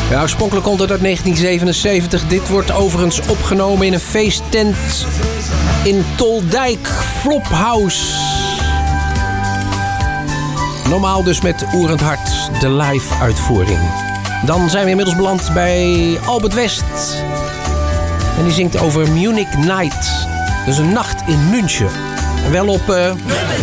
Ja, oorspronkelijk komt het uit 1977. Dit wordt overigens opgenomen in een feesttent in Toldijk, Flophouse. Normaal dus met Oerend Hart, de live uitvoering. Dan zijn we inmiddels beland bij Albert West. En die zingt over Munich Night. Dus een nacht in München. En wel op...